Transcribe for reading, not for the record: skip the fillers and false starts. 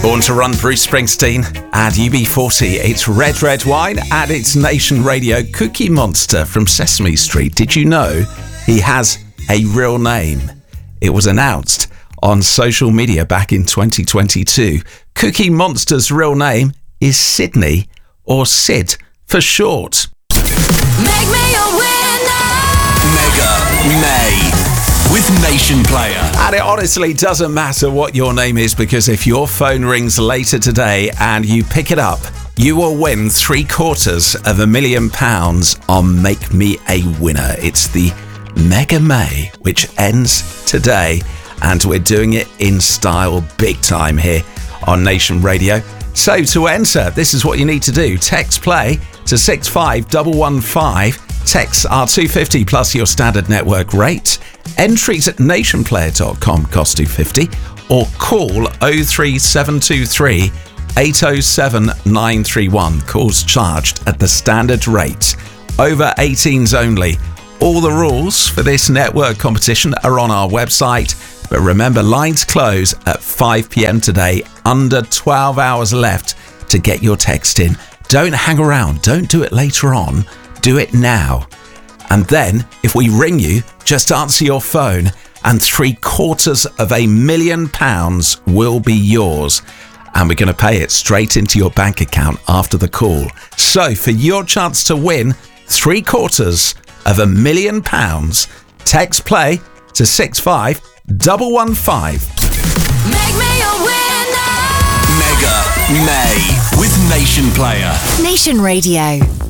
Born to Run, Bruce Springsteen, and UB40. It's Red Red Wine, and it's Nation Radio. Cookie Monster from Sesame Street. Did you know he has a real name? It was announced on social media back in 2022. Cookie Monster's real name is Sydney, or Sid for short. Make me a winner! Mega May with Nation Player. And it honestly doesn't matter what your name is, because if your phone rings later today and you pick it up, you will win £750,000 on Make Me a Winner. It's the Mega May, which ends today, and we're doing it in style big time here on Nation Radio. So to enter, this is what you need to do. Text play to 65115. Texts are $2.50 plus your standard network rate. Entries at nationplayer.com cost $2.50, or call 03723 807 931. Calls charged at the standard rate. Over 18s only. All the rules for this network competition are on our website. But remember, lines close at 5 p.m. today. Under 12 hours left to get your text in. Don't hang around. Don't do it later on. Do it now. And then, if we ring you, just answer your phone, and £750,000 will be yours. And we're going to pay it straight into your bank account after the call. So, for your chance to win £750,000, text play to 65115. Make me a winner! Mega May with Nation Player. Nation Radio.